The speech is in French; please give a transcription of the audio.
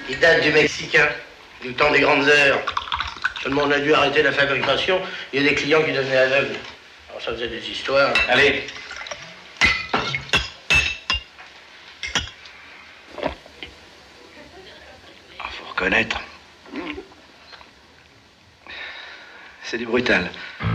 Il date du Mexicain, du temps des grandes heures. Seulement on a dû arrêter la fabrication, il y a des clients qui devenaient aveugles. Alors ça faisait des histoires. Allez. Faut reconnaître. C'est du brutal.